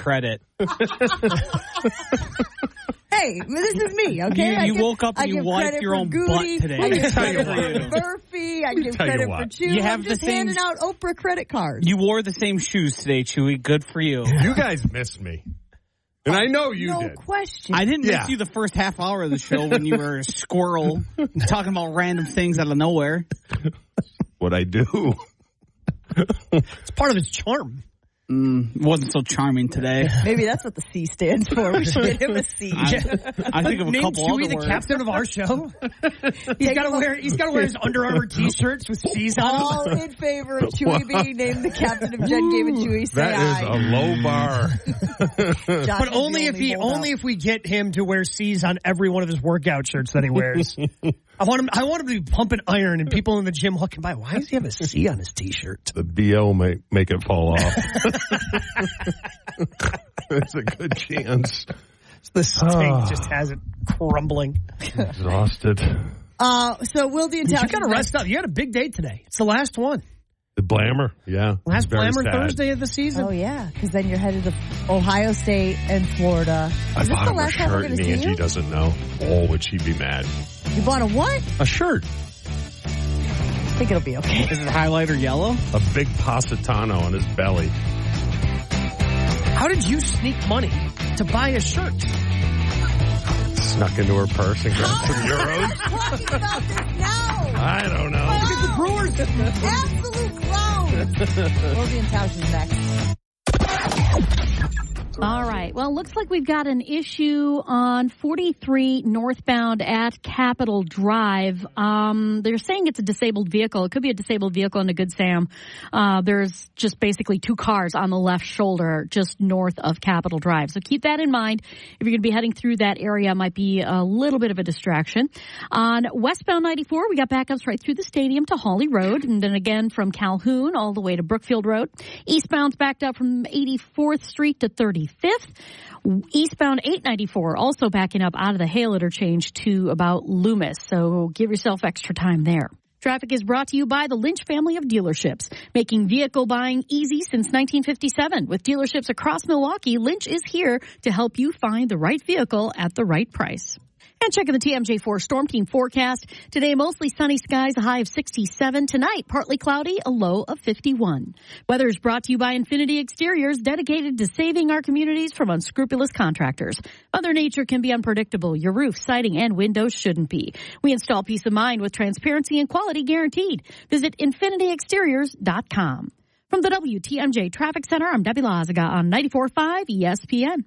credit. Hey, this is me, okay? You woke up and you wiped your own butt today. I give credit for Murphy. I give credit for Chewy. I'm just handing out Oprah credit cards. You wore the same shoes today, Chewy. Good for you. You guys missed me. And I know you did. No question. I didn't miss you the first half hour of the show when you were a squirrel talking about random things out of nowhere. What I do. It's part of his charm. Wasn't so charming today. Maybe that's what the C stands for. We should get him a C. I think of a couple other Chewy the words. captain of our show? He's got to wear his Under Armour T-shirts with C's on them. All in favor of Chewy being named the captain of Jen Game and Chewy. Say that is a low bar. But only if we get him to wear C's on every one of his workout shirts that he wears. I want him to be pumping iron and people in the gym looking by. Why does he have a C on his T-shirt? The BO may make it fall off. There's a good chance. The steak just has it crumbling. Exhausted. So Wilde and Tausch. You got to rest up. You had a big day today. It's the last one. The Blammer, yeah. Last Blammer Thursday of the season. Oh, yeah, because then you're headed to Ohio State and Florida. I bought him a shirt and Angie doesn't know. Oh, would she be mad? You bought a what? A shirt. I think it'll be okay. Is it highlighter yellow? A big Positano on his belly. How did you sneak money to buy a shirt? Snuck into her purse and grabbed some euros. Talking about this now. I don't know. Look at the Brewers. Absolute clown. Wilde and Tausch is next. All right. Well, looks like we've got an issue on 43 northbound at Capitol Drive. They're saying it's a disabled vehicle. It could be a disabled vehicle in a Good Sam. There's just basically two cars on the left shoulder just north of Capitol Drive. So keep that in mind. If you're going to be heading through that area, it might be a little bit of a distraction. On westbound 94, we got backups right through the stadium to Hawley Road, and then again from Calhoun all the way to Brookfield Road. Eastbound's backed up from 84th Street to 35th. Eastbound 894 also backing up out of the Hale interchange to about Loomis. So give yourself extra time there. Traffic is brought to you by the Lynch family of dealerships, making vehicle buying easy since 1957. With dealerships across Milwaukee, Lynch is here to help you find the right vehicle at the right price. And checking the TMJ4 Storm Team forecast. Today, mostly sunny skies, a high of 67. Tonight, partly cloudy, a low of 51. Weather is brought to you by Infinity Exteriors, dedicated to saving our communities from unscrupulous contractors. Mother Nature can be unpredictable. Your roof, siding, and windows shouldn't be. We install peace of mind with transparency and quality guaranteed. Visit infinityexteriors.com. From the WTMJ Traffic Center, I'm Debbie Lazaga on 94.5 ESPN.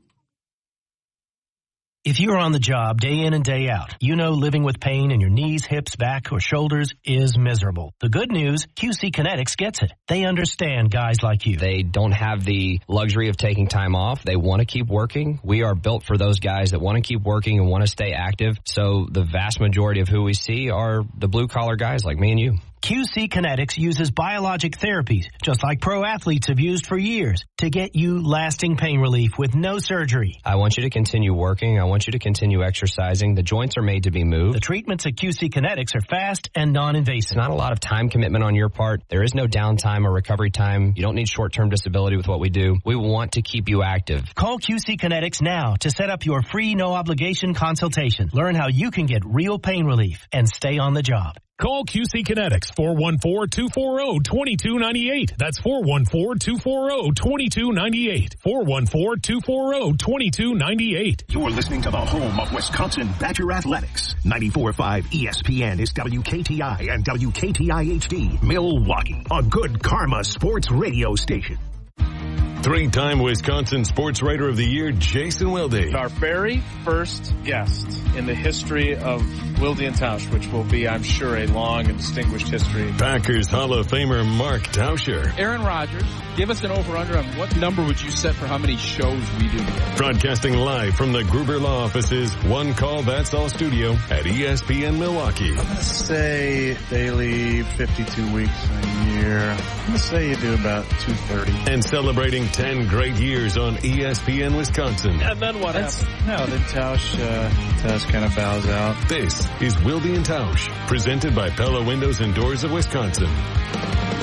If you're on the job day in and day out, you know living with pain in your knees, hips, back, or shoulders is miserable. The good news, QC Kinetics gets it. They understand guys like you. They don't have the luxury of taking time off. They want to keep working. We are built for those guys that want to keep working and want to stay active. So the vast majority of who we see are the blue-collar guys like me and you. QC Kinetics uses biologic therapies, just like pro athletes have used for years, to get you lasting pain relief with no surgery. I want you to continue working. I want you to continue exercising. The joints are made to be moved. The treatments at QC Kinetics are fast and non-invasive. It's not a lot of time commitment on your part. There is no downtime or recovery time. You don't need short-term disability with what we do. We want to keep you active. Call QC Kinetics now to set up your free no-obligation consultation. Learn how you can get real pain relief and stay on the job. Call QC Kinetics, 414-240-2298. That's 414-240-2298. 414-240-2298. You're listening to the home of Wisconsin Badger Athletics. 94.5 ESPN is WKTI and WKTI HD, Milwaukee, a good karma sports radio station. Three-time Wisconsin Sports Writer of the Year, Jason Wilde. Our very first guest in the history of Wilde and Tausch, which will be, I'm sure, a long and distinguished history. Packers Hall of Famer Mark Tauscher. Aaron Rodgers, give us an over-under on what number would you set for how many shows we do. Broadcasting live from the Gruber Law Office's One Call That's All studio at ESPN Milwaukee. I'm going to say daily 52 weeks a year. I'm going to say you do about 230. And celebrating 10 great years on ESPN Wisconsin. And then what happens? No, then Tausch kind of bows out. This is Wilde and Tausch, presented by Pella Windows and Doors of Wisconsin.